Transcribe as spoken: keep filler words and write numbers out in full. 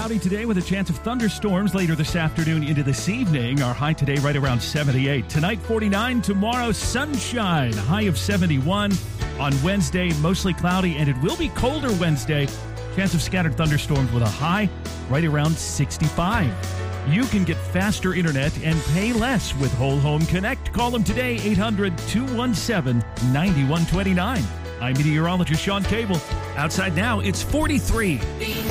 cloudy today with a chance of thunderstorms later this afternoon into this evening. Our high today right around seventy-eight. Tonight, forty-nine. Tomorrow, sunshine. High of seventy-one. On Wednesday, mostly cloudy, and it will be colder Wednesday. Chance of scattered thunderstorms with a high right around sixty-five. You can get faster internet and pay less with Whole Home Connect. Call them today, eight hundred, two one seven, nine one two nine. I'm meteorologist Sean Cable. Outside now, it's forty-three.